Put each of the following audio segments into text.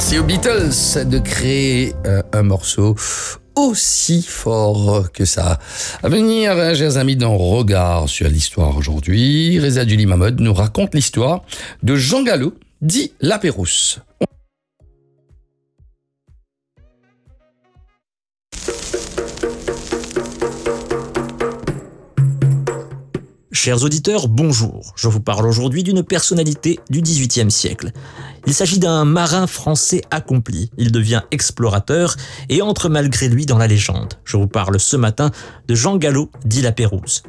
Merci aux Beatles de créer un morceau aussi fort que ça. À venir, chers amis, dans Regard sur l'histoire aujourd'hui, Reza Duli Mahmoud nous raconte l'histoire de Jean Gallo, dit La Pérouse. Chers auditeurs, bonjour. Je vous parle aujourd'hui d'une personnalité du XVIIIe siècle. Il s'agit d'un marin français accompli. Il devient explorateur et entre malgré lui dans la légende. Je vous parle ce matin de Jean Gallo, dit La Pérouse.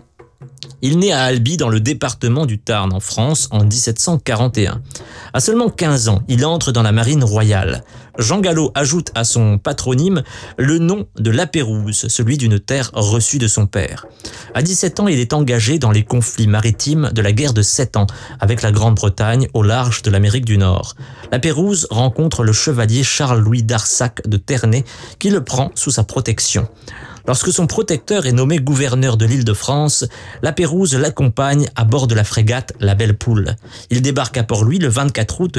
Il naît à Albi dans le département du Tarn en France en 1741. À seulement 15 ans, il entre dans la marine royale. Jean Gallo ajoute à son patronyme le nom de La Pérouse, celui d'une terre reçue de son père. À 17 ans, il est engagé dans les conflits maritimes de la guerre de 7 ans avec la Grande-Bretagne au large de l'Amérique du Nord. La Pérouse rencontre le chevalier Charles-Louis d'Arsac de Ternay qui le prend sous sa protection. Lorsque son protecteur est nommé gouverneur de l'Île-de-France, La Pérouse l'accompagne à bord de la frégate La Belle Poule. Il débarque à Port-Louis le 24 août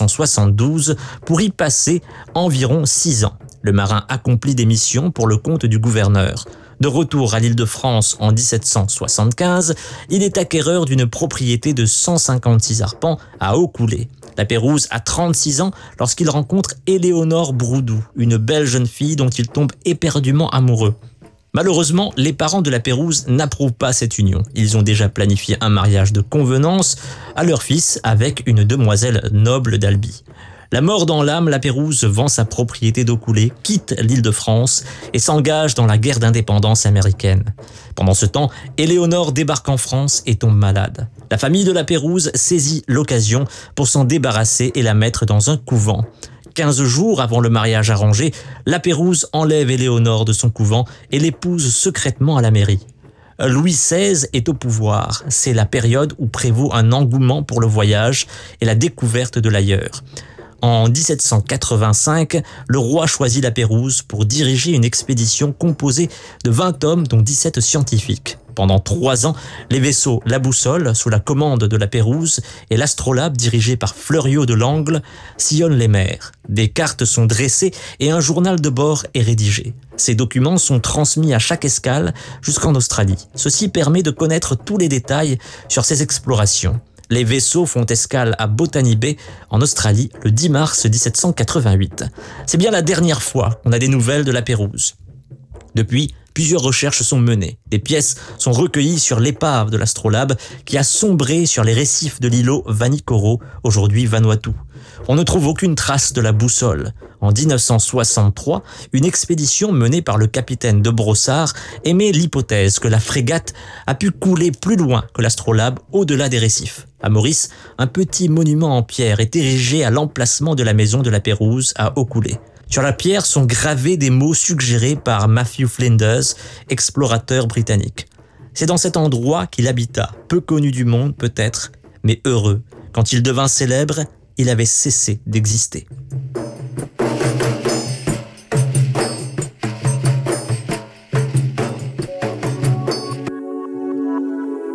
1772 pour y passer environ 6 ans. Le marin accomplit des missions pour le compte du gouverneur. De retour à l'Île-de-France en 1775, il est acquéreur d'une propriété de 156 arpents à Eau-Coulée. La Pérouse a 36 ans lorsqu'il rencontre Éléonore Broudou, une belle jeune fille dont il tombe éperdument amoureux. Malheureusement, les parents de La Pérouse n'approuvent pas cette union. Ils ont déjà planifié un mariage de convenance à leur fils avec une demoiselle noble d'Albi. La mort dans l'âme, La Pérouse vend sa propriété d'Eau-Coulée, quitte l'Île-de-France et s'engage dans la guerre d'indépendance américaine. Pendant ce temps, Éléonore débarque en France et tombe malade. La famille de La Pérouse saisit l'occasion pour s'en débarrasser et la mettre dans un couvent. 15 jours avant le mariage arrangé, La Pérouse enlève Éléonore de son couvent et l'épouse secrètement à la mairie. Louis XVI est au pouvoir. C'est la période où prévaut un engouement pour le voyage et la découverte de l'ailleurs. En 1785, le roi choisit La Pérouse pour diriger une expédition composée de 20 hommes dont 17 scientifiques. Pendant 3 ans, les vaisseaux La Boussole, sous la commande de La Pérouse, et l'Astrolabe, dirigé par Fleuriot de Langle, sillonnent les mers. Des cartes sont dressées et un journal de bord est rédigé. Ces documents sont transmis à chaque escale jusqu'en Australie. Ceci permet de connaître tous les détails sur ces explorations. Les vaisseaux font escale à Botany Bay, en Australie, le 10 mars 1788. C'est bien la dernière fois qu'on a des nouvelles de La Pérouse. Depuis, plusieurs recherches sont menées. Des pièces sont recueillies sur l'épave de l'Astrolabe qui a sombré sur les récifs de l'îlot Vanikoro, aujourd'hui Vanuatu. On ne trouve aucune trace de la boussole. En 1963, une expédition menée par le capitaine de Brossard émet l'hypothèse que la frégate a pu couler plus loin que l'Astrolabe au-delà des récifs. À Maurice, un petit monument en pierre est érigé à l'emplacement de la maison de La Pérouse à Eau-Coulée. Sur la pierre sont gravés des mots suggérés par Matthew Flinders, explorateur britannique. C'est dans cet endroit qu'il habita, peu connu du monde peut-être, mais heureux. Quand il devint célèbre, il avait cessé d'exister.